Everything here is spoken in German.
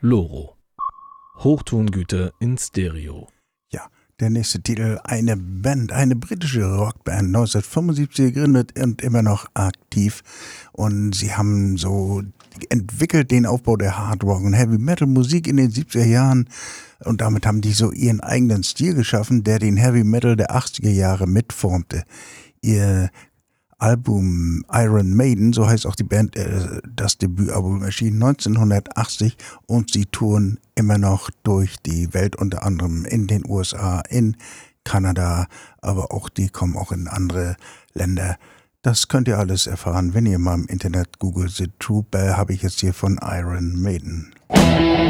Loro. Hochtongüter in Stereo. Ja, der nächste Titel, eine Band, eine britische Rockband, 1975 gegründet und immer noch aktiv. Und sie haben so entwickelt den Aufbau der Hard Rock und Heavy Metal Musik in den 70er Jahren. Und damit haben die so ihren eigenen Stil geschaffen, der den Heavy Metal der 80er Jahre mitformte. Ihr Album Iron Maiden, so heißt auch die Band, das Debütalbum erschien 1980 und sie touren immer noch durch die Welt, unter anderem in den USA, in Kanada, aber auch die kommen auch in andere Länder. Das könnt ihr alles erfahren, wenn ihr mal im Internet googelt. The True Bell habe ich jetzt hier von Iron Maiden.